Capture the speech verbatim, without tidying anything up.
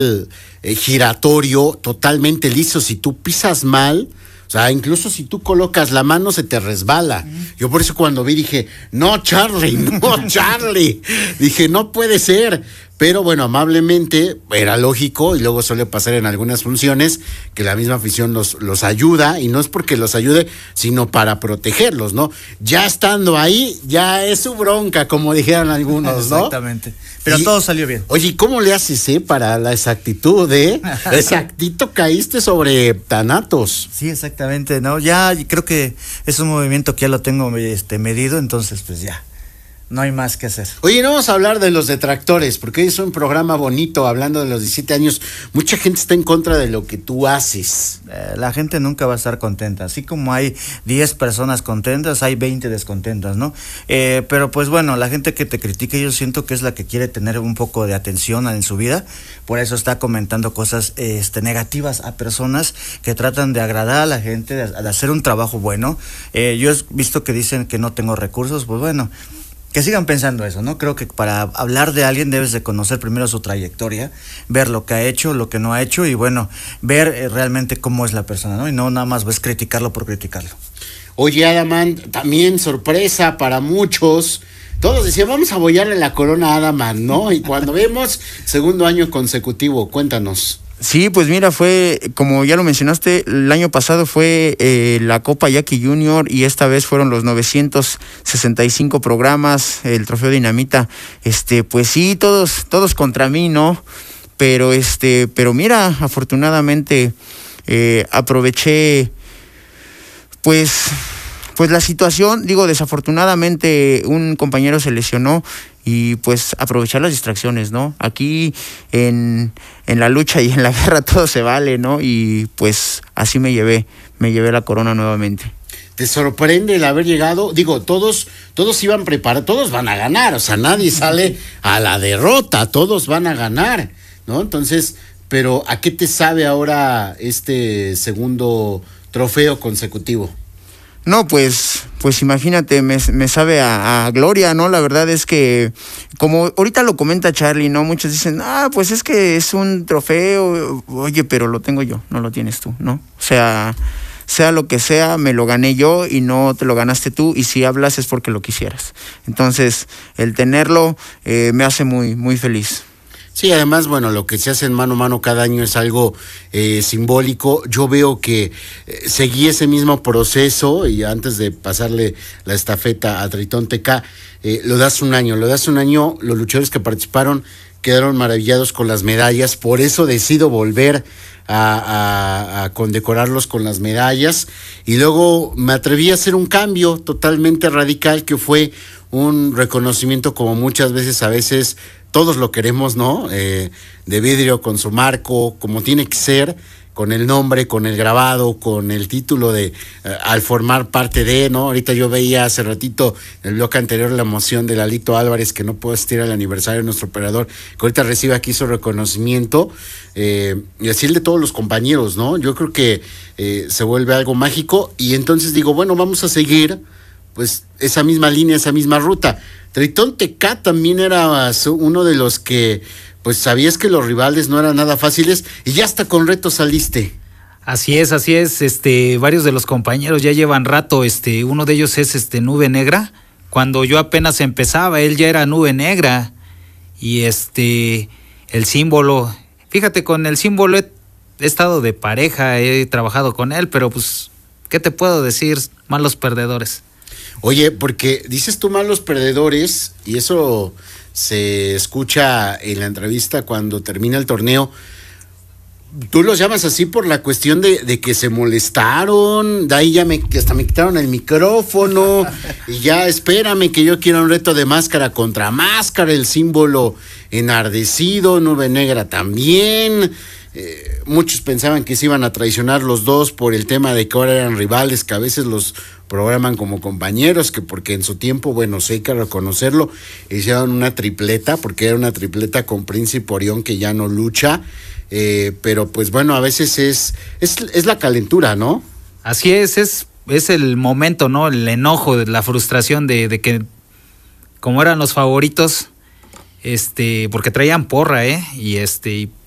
eh, giratorio totalmente liso. Si tú pisas mal, o sea, incluso si tú colocas la mano se te resbala. Yo por eso cuando vi dije, no, Charlie, no, Charlie. Dije, no puede ser. Pero bueno, amablemente, era lógico, y luego suele pasar en algunas funciones que la misma afición los, los ayuda, y no es porque los ayude, sino para protegerlos, ¿no? Ya estando ahí, ya es su bronca, como dijeron algunos, ¿no? Exactamente. Pero y, todo salió bien. Oye, ¿cómo le haces, eh, para la exactitud, eh? Exactito caíste sobre Thanatos. Sí, exactamente, ¿no? Ya creo que es un movimiento que ya lo tengo este, medido, entonces pues ya. No hay más que hacer. Oye, no vamos a hablar de los detractores, porque es un programa bonito hablando de los diecisiete años. Mucha gente está en contra de lo que tú haces. Eh, la gente nunca va a estar contenta. Así como hay diez personas contentas, hay veinte descontentas, ¿no? Eh, pero pues bueno, la gente que te critica, yo siento que es la que quiere tener un poco de atención en su vida. Por eso está comentando cosas este, negativas a personas que tratan de agradar a la gente, de, de hacer un trabajo bueno. Eh, yo he visto que dicen que no tengo recursos, pues bueno, que sigan pensando eso, ¿no? Creo que para hablar de alguien debes de conocer primero su trayectoria, ver lo que ha hecho, lo que no ha hecho y bueno, ver eh, realmente cómo es la persona, ¿no? Y no nada más ves criticarlo por criticarlo. Oye, Adaman, también sorpresa para muchos. Todos decían, vamos a apoyarle la corona a Adaman, ¿no? Y cuando vemos, segundo año consecutivo, cuéntanos. Sí, pues mira, fue, como ya lo mencionaste, el año pasado fue eh, la Copa Jackie Junior y esta vez fueron los novecientos sesenta y cinco programas, el Trofeo Dinamita. Este, pues sí, todos, todos contra mí, ¿no? Pero este, pero mira, afortunadamente eh, aproveché, pues, pues la situación. Digo, desafortunadamente un compañero se lesionó. Y pues aprovechar las distracciones, ¿no? Aquí en, en la lucha y en la guerra todo se vale, ¿no? Y pues así me llevé, me llevé la corona nuevamente. ¿Te sorprende el haber llegado? Digo, todos, todos iban preparados, todos van a ganar, o sea, nadie sale a la derrota, todos van a ganar, ¿no? Entonces, pero ¿a qué te sabe ahora este segundo trofeo consecutivo? No, pues, pues imagínate, me, me sabe a, a gloria, ¿no? La verdad es que, como ahorita lo comenta Charlie, ¿no? Muchos dicen, ah, pues es que es un trofeo, oye, pero lo tengo yo, no lo tienes tú, ¿no? O sea, sea lo que sea, me lo gané yo y no te lo ganaste tú, y si hablas es porque lo quisieras. Entonces, el tenerlo eh, me hace muy, muy feliz. Sí, además, bueno, lo que se hace en mano a mano cada año es algo eh, simbólico. Yo veo que eh, seguí ese mismo proceso y antes de pasarle la estafeta a Tritón T K, eh, lo das un año, lo das un año, los luchadores que participaron quedaron maravillados con las medallas, por eso decido volver a, a, a condecorarlos con las medallas y luego me atreví a hacer un cambio totalmente radical que fue un reconocimiento como muchas veces, a veces todos lo queremos, ¿no? Eh, de vidrio con su marco, como tiene que ser, con el nombre, con el grabado, con el título de, eh, al formar parte de, ¿no? Ahorita yo veía hace ratito en el bloque anterior la emoción de Lalito Álvarez, que no puedo asistir al aniversario de nuestro operador, que ahorita recibe aquí su reconocimiento, eh, y así el de todos los compañeros, ¿no? Yo creo que eh, se vuelve algo mágico, y entonces digo, bueno, vamos a seguir, pues, esa misma línea, esa misma ruta. Tritón T K también era uno de los que, pues, sabías que los rivales no eran nada fáciles y ya hasta con reto saliste. Así es, así es, este, varios de los compañeros ya llevan rato, este, uno de ellos es este Nube Negra. Cuando yo apenas empezaba, él ya era Nube Negra y este, el símbolo, fíjate, con el símbolo he, he estado de pareja, he trabajado con él, pero pues, ¿qué te puedo decir? Malos perdedores. Oye, porque dices tú malos perdedores, y eso se escucha en la entrevista cuando termina el torneo. Tú los llamas así por la cuestión de, de que se molestaron, de ahí ya me, hasta me quitaron el micrófono, y ya espérame que yo quiero un reto de máscara contra máscara, el símbolo enardecido, Nube Negra también. Eh, muchos pensaban que se iban a traicionar los dos por el tema de que ahora eran rivales, que a veces los programan como compañeros, que porque en su tiempo, bueno, sí hay que reconocerlo, hicieron una tripleta, porque era una tripleta con Príncipe Orión, que ya no lucha, eh, pero pues bueno, a veces es, es, es la calentura, ¿no? Así es, es, es el momento, ¿no? El enojo, la frustración de, de que como eran los favoritos, este, porque traían porra, ¿eh? Y este,